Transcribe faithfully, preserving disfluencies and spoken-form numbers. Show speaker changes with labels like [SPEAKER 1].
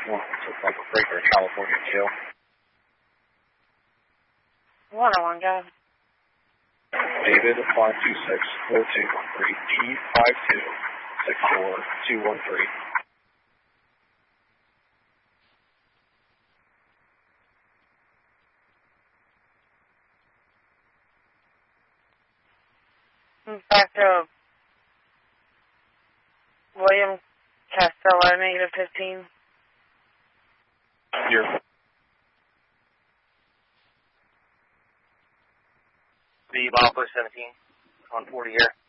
[SPEAKER 1] Well, it's like a breaker in California jail.
[SPEAKER 2] one oh one, go.
[SPEAKER 1] David, five two six four two one three, T five two six four two one three.
[SPEAKER 2] Back to William Castello, negative fifteen.
[SPEAKER 1] You're
[SPEAKER 3] Steve, Alpha seventeen, on forty air.